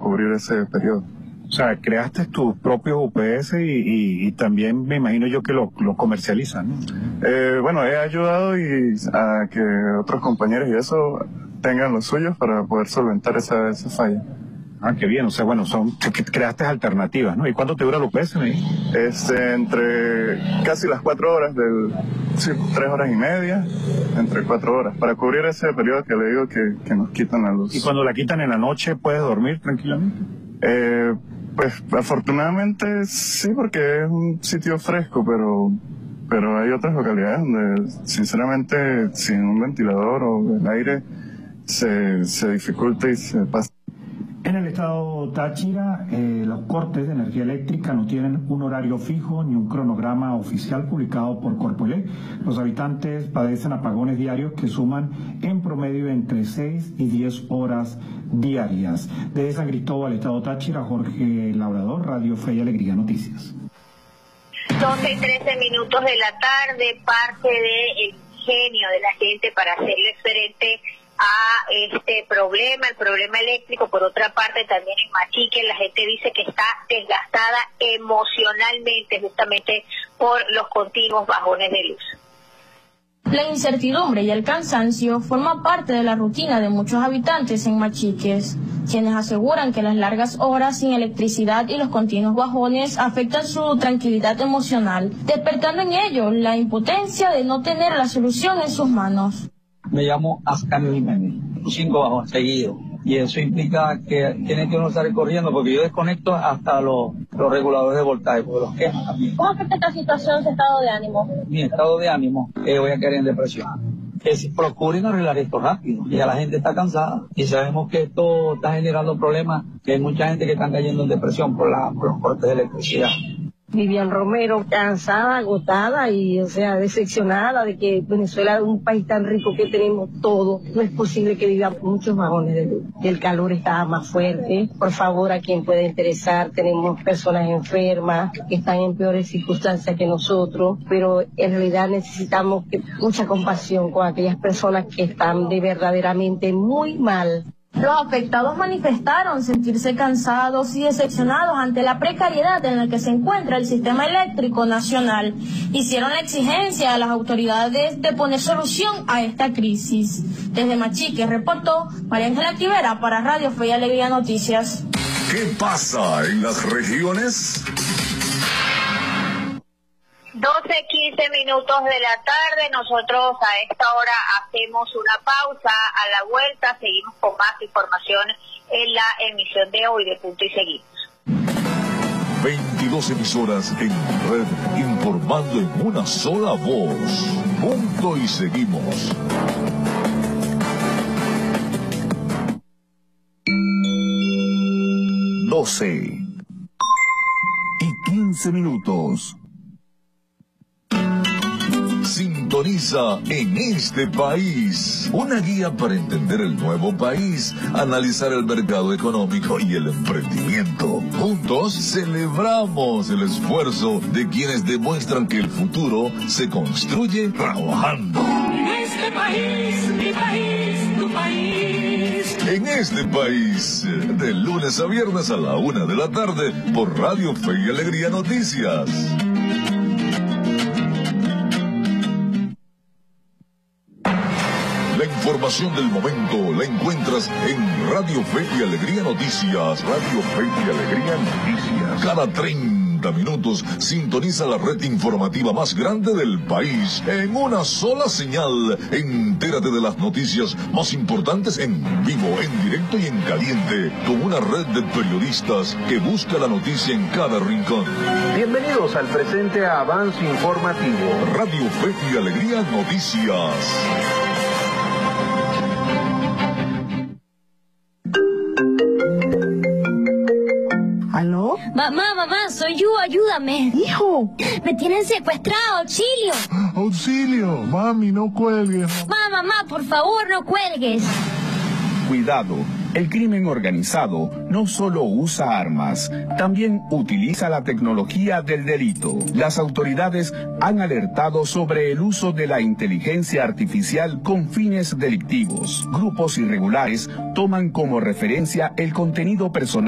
cubrir ese periodo. O sea, creaste tus propios UPS y también me imagino yo que lo comercializan, ¿no? Bueno, he ayudado a que otros compañeros y eso tengan los suyos para poder solventar esa falla. Ah, qué bien, o sea, bueno, creaste alternativas, ¿no? ¿Y cuánto te dura el UPS, me dijo? Entre casi las 4 horas, 3 horas y media, entre 4 horas, para cubrir ese periodo que le digo que nos quitan la luz. ¿Y cuando la quitan en la noche puedes dormir tranquilamente? Pues afortunadamente sí, porque es un sitio fresco, pero hay otras localidades donde sinceramente sin un ventilador o el aire se dificulta y se pasa. En el estado Táchira, los cortes de energía eléctrica no tienen un horario fijo ni un cronograma oficial publicado por Corpoelec. Los habitantes padecen apagones diarios que suman en promedio entre 6 y 10 horas diarias. Desde San Cristóbal, estado Táchira, Jorge Labrador, Radio Fe y Alegría Noticias. 12:13 de la tarde, parte del ingenio de la gente para hacerle frente a este problema, el problema eléctrico. Por otra parte, también en Machique la gente dice que está desgastada emocionalmente justamente por los continuos bajones de luz. La incertidumbre y el cansancio forman parte de la rutina de muchos habitantes en Machiques, quienes aseguran que las largas horas sin electricidad y los continuos bajones afectan su tranquilidad emocional, despertando en ellos la impotencia de no tener la solución en sus manos. Me llamo Ascanio Jiménez, 5 bajones seguidos. Y eso implica que tiene que uno estar corriendo, porque yo desconecto hasta los reguladores de voltaje, porque los queman también. ¿Cómo afecta esta situación su estado de ánimo? Mi estado de ánimo, voy a caer en depresión. Que si procuren arreglar esto rápido, ya la gente está cansada y sabemos que esto está generando problemas, que hay mucha gente que está cayendo en depresión por los cortes de electricidad. Vivian Romero, cansada, agotada y, decepcionada de que Venezuela es un país tan rico que tenemos todo. No es posible que vivan muchos bajones de luz. El calor está más fuerte. Por favor, a quien pueda interesar, tenemos personas enfermas que están en peores circunstancias que nosotros, pero en realidad necesitamos mucha compasión con aquellas personas que están verdaderamente muy mal. Los afectados manifestaron sentirse cansados y decepcionados ante la precariedad en la que se encuentra el sistema eléctrico nacional. Hicieron la exigencia a las autoridades de poner solución a esta crisis. Desde Machique reportó María Ángela Tivera para Radio Fe y Alegría Noticias. ¿Qué pasa en las regiones? 12:15 de la tarde, nosotros a esta hora hacemos una pausa. A la vuelta seguimos con más información en la emisión de hoy de Punto y Seguimos. 22 emisoras en red, informando en una sola voz. Punto y Seguimos. 12:15. Sintoniza En Este País, una guía para entender el nuevo país, analizar el mercado económico y el emprendimiento. Juntos celebramos el esfuerzo de quienes demuestran que el futuro se construye trabajando. En este país, mi país, tu país. En Este País, de lunes a viernes a la 1 de la tarde, por Radio Fe y Alegría Noticias. La información del momento la encuentras en Radio Fe y Alegría Noticias. Radio Fe y Alegría Noticias. Cada 30 minutos sintoniza la red informativa más grande del país en una sola señal. Entérate de las noticias más importantes en vivo, en directo y en caliente, con una red de periodistas que busca la noticia en cada rincón. Bienvenidos al presente avance informativo. Radio Fe y Alegría Noticias. ¿Aló? Mamá, soy yo, ayúdame. Hijo. Me tienen secuestrado, auxilio. Auxilio, mami, no cuelgues. Mamá, por favor, no cuelgues. Cuidado, el crimen organizado no solo usa armas, también utiliza la tecnología del delito. Las autoridades han alertado sobre el uso de la inteligencia artificial con fines delictivos. Grupos irregulares toman como referencia el contenido personal